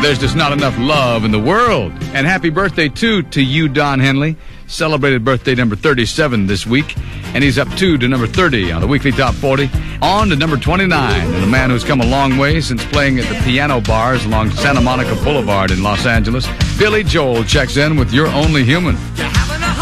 There's just not enough love in the world. And happy birthday, too, to you, Don Henley. Celebrated birthday number 37 this week. And he's up to number 30 on the weekly top 40. On to number 29. And a man who's come a long way since playing at the piano bars along Santa Monica Boulevard in Los Angeles. Billy Joel checks in with You're Only Human.